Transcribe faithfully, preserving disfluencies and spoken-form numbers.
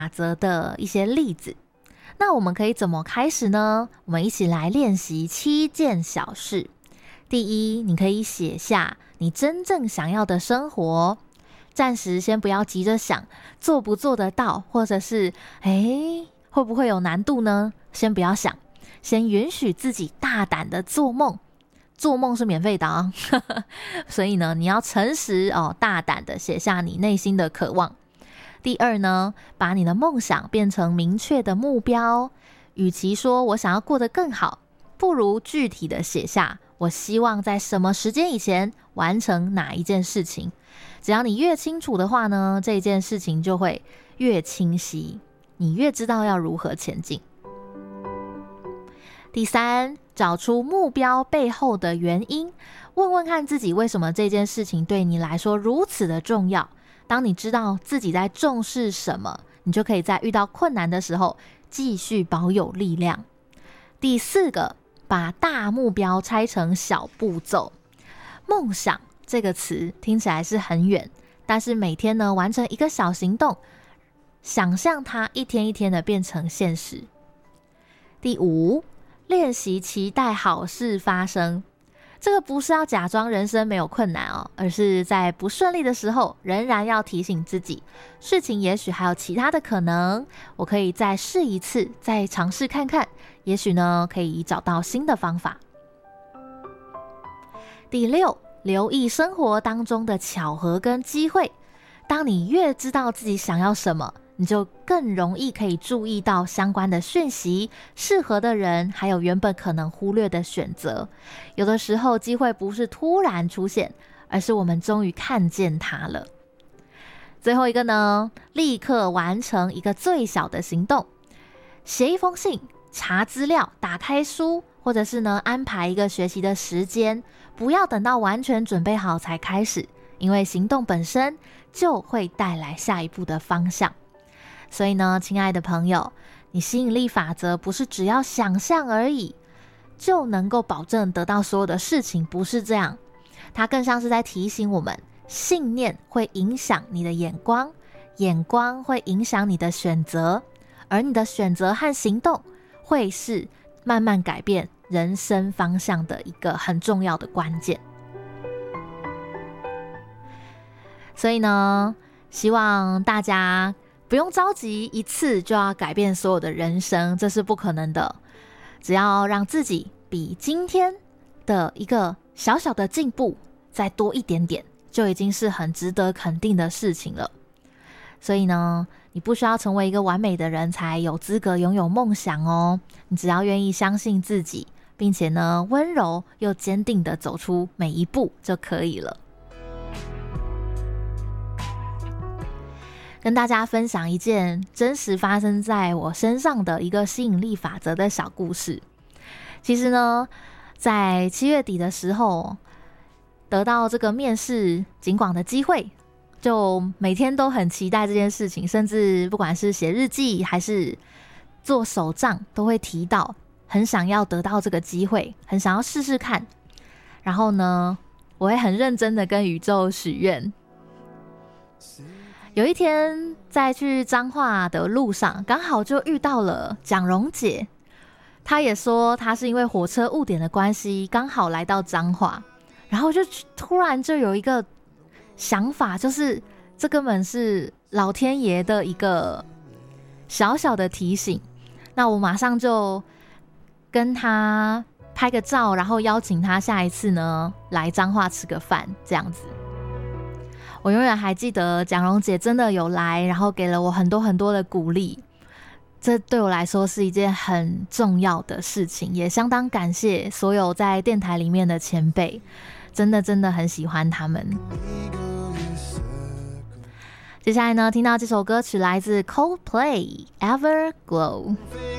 则的一些例子。那我们可以怎么开始呢？我们一起来练习七件小事。第一，你可以写下你真正想要的生活，暂时先不要急着想做不做得到，或者是诶会不会有难度呢？先不要想，先允许自己大胆的做梦。做梦是免费的啊，所以呢，你要诚实哦，大胆的写下你内心的渴望。第二呢，把你的梦想变成明确的目标。与其说我想要过得更好，不如具体的写下我希望在什么时间以前完成哪一件事情。只要你越清楚的话呢，这件事情就会越清晰，你越知道要如何前进。第三，找出目标背后的原因，问问看自己为什么这件事情对你来说如此的重要。当你知道自己在重视什么，你就可以在遇到困难的时候继续保有力量。第四个，把大目标拆成小步骤。梦想这个词听起来是很远，但是每天呢完成一个小行动，想象它一天一天的变成现实。第五，练习期待好事发生。这个不是要假装人生没有困难哦，而是在不顺利的时候仍然要提醒自己，事情也许还有其他的可能，我可以再试一次，再尝试看看，也许呢可以找到新的方法。第六，留意生活当中的巧合跟机会。当你越知道自己想要什么，你就更容易可以注意到相关的讯息、适合的人，还有原本可能忽略的选择。有的时候机会不是突然出现，而是我们终于看见它了。最后一个呢，立刻完成一个最小的行动，写一封信，查资料，打开书，或者是呢安排一个学习的时间，不要等到完全准备好才开始，因为行动本身就会带来下一步的方向。所以呢，亲爱的朋友，你吸引力法则不是只要想象而已就能够保证得到所有的事情，不是这样。它更像是在提醒我们，信念会影响你的眼光，眼光会影响你的选择，而你的选择和行动会是慢慢改变人生方向的一个很重要的关键。所以呢，希望大家不用着急一次就要改变所有的人生，这是不可能的。只要让自己比今天的一个小小的进步再多一点点，就已经是很值得肯定的事情了。所以呢，你不需要成为一个完美的人才有资格拥有梦想哦。你只要愿意相信自己，并且呢，温柔又坚定的走出每一步就可以了。跟大家分享一件真实发生在我身上的一个吸引力法则的小故事。其实呢，在七月底的时候，得到这个面试景广的机会，就每天都很期待这件事情，甚至不管是写日记还是做手账，都会提到很想要得到这个机会，很想要试试看。然后呢，我会很认真的跟宇宙许愿。有一天在去彰化的路上，刚好就遇到了蒋蓉姐，她也说她是因为火车误点的关系刚好来到彰化，然后就突然就有一个想法，就是这根本是老天爷的一个小小的提醒。那我马上就跟她拍个照，然后邀请她下一次呢来彰化吃个饭这样子。我永远还记得蒋蓉姐真的有来，然后给了我很多很多的鼓励，这对我来说是一件很重要的事情，也相当感谢所有在电台里面的前辈，真的真的很喜欢他们。接下来呢，听到这首歌曲来自 Coldplay Everglow。